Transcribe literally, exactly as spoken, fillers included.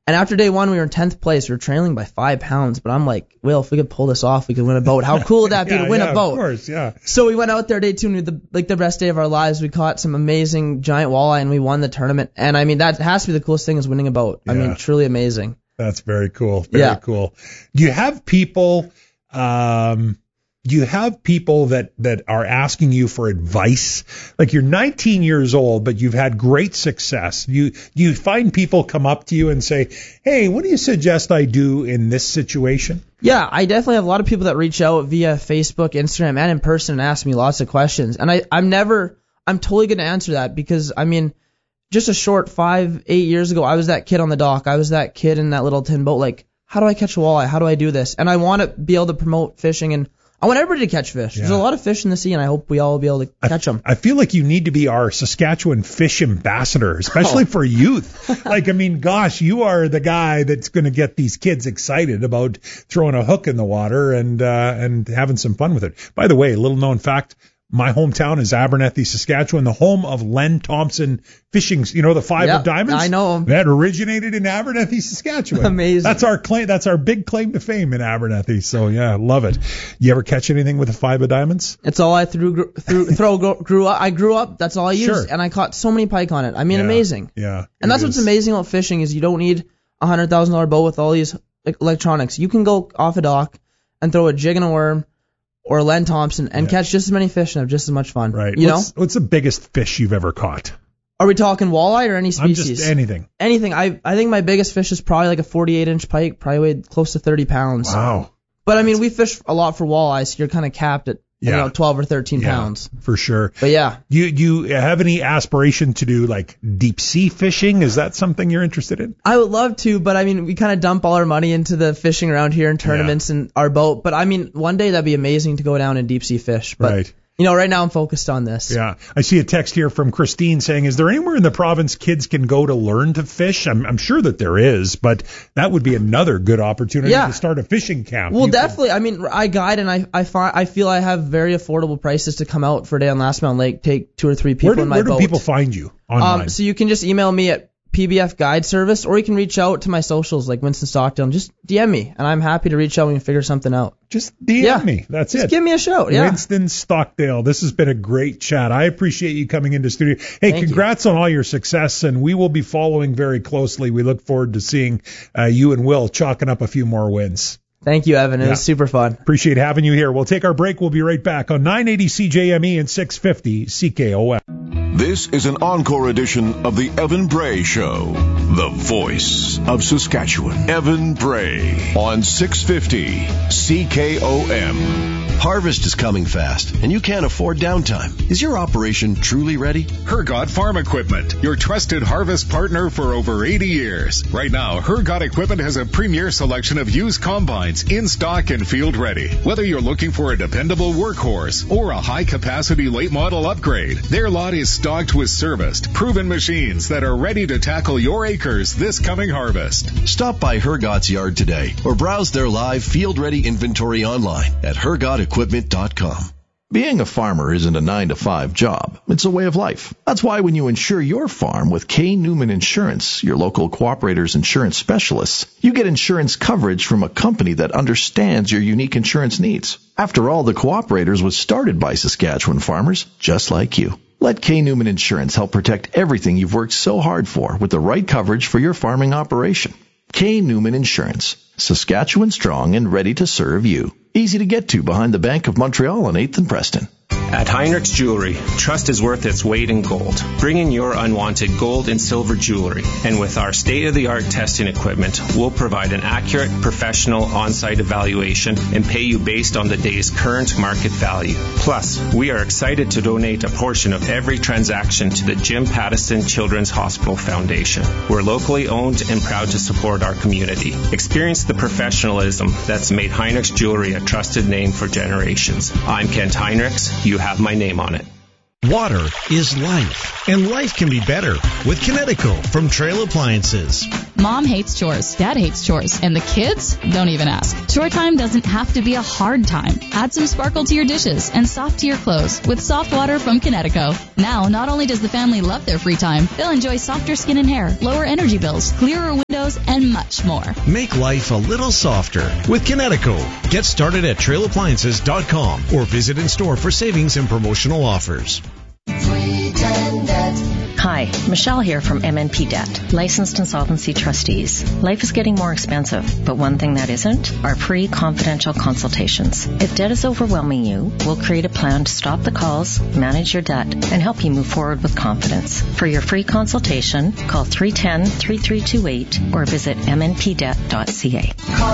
And after day one, we were in tenth place. We were trailing by five pounds. But I'm like, Will, if we could pull this off, we could win a boat. How cool would that be yeah, to win yeah, a boat? Of course, yeah. So we went out there day two, and we had the, like the best day of our lives. We caught some amazing giant walleye, and we won the tournament. And I mean, that has to be the coolest thing is winning a boat. Yeah. I mean, truly amazing. That's very cool. Very yeah. cool. Do you have people, um, do you have people that, that are asking you for advice? Like you're nineteen years old, but you've had great success. You, do you find people come up to you and say, hey, what do you suggest I do in this situation? Yeah, I definitely have a lot of people that reach out via Facebook, Instagram, and in person and ask me lots of questions. And I, I'm never, I'm totally going to answer that because, I mean, just a short five, eight years ago, I was that kid on the dock. I was that kid in that little tin boat. Like, how do I catch a walleye? How do I do this? And I want to be able to promote fishing, and I want everybody to catch fish. Yeah. There's a lot of fish in the sea, and I hope we all will be able to I, catch them. I feel like you need to be our Saskatchewan fish ambassador, especially oh. for youth. Like, I mean, gosh, you are the guy that's going to get these kids excited about throwing a hook in the water and uh, and having some fun with it. By the way, little known fact, my hometown is Abernethy, Saskatchewan, the home of Len Thompson Fishing. You know the Five yep, of Diamonds? I know him. That originated in Abernethy, Saskatchewan. Amazing. That's our claim. That's our big claim to fame in Abernethy. So yeah, love it. You ever catch anything with a Five of Diamonds? It's all I threw, threw, throw, grew up. I grew up. That's all I used, sure. and I caught so many pike on it. I mean, yeah, amazing. Yeah. And that's is. what's amazing about fishing is you don't need a hundred thousand dollar boat with all these electronics. You can go off a dock and throw a jig and a worm or Len Thompson and yeah. catch just as many fish and have just as much fun. Right. You what's, know? What's the biggest fish you've ever caught? Are we talking walleye or any species? I'm just anything. Anything. I I think my biggest fish is probably like a forty-eight inch pike, probably weighed close to thirty pounds. Wow. But I mean, we fish a lot for walleye, so you're kind of capped at yeah. you know, twelve or thirteen yeah, pounds. For sure. But yeah. Do you, do you have any aspiration to do like deep sea fishing? Is that something you're interested in? I would love to, but I mean, we kind of dump all our money into the fishing around here in tournaments yeah. and our boat. But I mean, one day that'd be amazing to go down and deep sea fish. But, right. You know, right now I'm focused on this. Yeah. I see a text here from Christine saying, is there anywhere in the province kids can go to learn to fish? I'm, I'm sure that there is, but that would be another good opportunity yeah. to start a fishing camp. Well, you definitely. Can... I mean, I guide and I I, find, I feel I have very affordable prices to come out for a day on Last Mountain Lake, take two or three people where do, in my where boat. Where do people find you online? Um, so you can just email me at P B F Guide Service, or you can reach out to my socials like Winston Stockdale. Just D M me, and I'm happy to reach out and figure something out. Just D M yeah. me. That's just it. Just give me a shout. Yeah. Winston Stockdale. This has been a great chat. I appreciate you coming into studio. Hey, Thank congrats you. on all your success, and we will be following very closely. We look forward to seeing uh, you and Will chalking up a few more wins. Thank you, Evan. It yeah. was super fun. Appreciate having you here. We'll take our break. We'll be right back on nine eighty C J M E and six fifty C K O M. This is an encore edition of the Evan Bray Show, the voice of Saskatchewan. Evan Bray on six fifty C K O M. Harvest is coming fast, and you can't afford downtime. Is your operation truly ready? Hergot Farm Equipment, your trusted harvest partner for over eighty years. Right now, Hergot Equipment has a premier selection of used combines in stock and field ready. Whether you're looking for a dependable workhorse or a high-capacity late-model upgrade, their lot is stocked with serviced, proven machines that are ready to tackle your acres this coming harvest. Stop by Hergot's yard today or browse their live field-ready inventory online at hergot equipment dot com. Being a farmer isn't a nine to five job. It's a way of life. That's why when you insure your farm with K. Newman Insurance, your local Cooperator's insurance specialists, you get insurance coverage from a company that understands your unique insurance needs. After all, the Cooperator's was started by Saskatchewan farmers just like you. Let K. Newman Insurance help protect everything you've worked so hard for with the right coverage for your farming operation. K. Newman Insurance, Saskatchewan strong and ready to serve you. Easy to get to behind the Bank of Montreal on eighth and Preston. At Heinrich's Jewelry, trust is worth its weight in gold. Bring in your unwanted gold and silver jewelry. And with our state-of-the-art testing equipment, we'll provide an accurate, professional on-site evaluation and pay you based on the day's current market value. Plus, we are excited to donate a portion of every transaction to the Jim Pattison Children's Hospital Foundation. We're locally owned and proud to support our community. Experience the professionalism that's made Heinrich's Jewelry a trusted name for generations. I'm Kent Heinrichs. You have my name on it. Water is life, and life can be better with Kinetico from Trail Appliances. Mom hates chores, Dad hates chores, and the kids don't even ask. Chore time doesn't have to be a hard time. Add some sparkle to your dishes and soft to your clothes with soft water from Kinetico. Now, not only does the family love their free time, they'll enjoy softer skin and hair, lower energy bills, clearer windows, windows, and much more. Make life a little softer with Kinetico. Get started at trail appliances dot com or visit in store for savings and promotional offers. Hi, Michelle here from M N P Debt, licensed insolvency trustees. Life is getting more expensive, but one thing that isn't are free confidential consultations. If debt is overwhelming you, we'll create a plan to stop the calls, manage your debt, and help you move forward with confidence. For your free consultation, call three one zero, three three two eight or visit m n p debt dot c a.